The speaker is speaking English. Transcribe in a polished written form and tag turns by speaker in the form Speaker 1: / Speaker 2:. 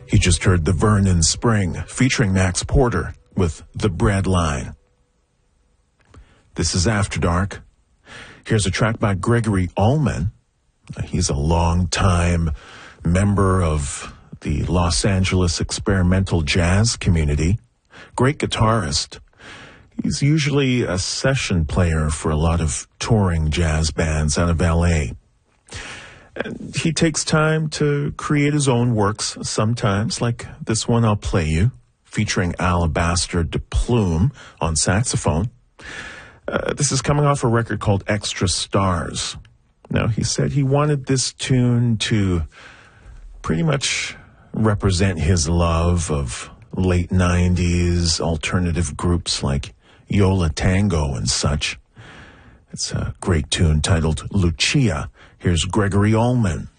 Speaker 1: You just heard The Vernon Spring, featuring Max Porter with The Bread Line. This is After Dark. Here's a track by Gregory Allman. He's a long-time member of the Los Angeles experimental jazz community. Great guitarist. He's usually a session player for a lot of touring jazz bands out of L.A. And he takes time to create his own works sometimes, like this one I'll play you, featuring Alabaster de Plume on saxophone. This is coming off a record called Extra Stars. Now, he said he wanted this tune to pretty much represent his love of late 90s alternative groups like Yo La Tengo and such. It's a great tune titled Lucia. Here's Gregory Allman.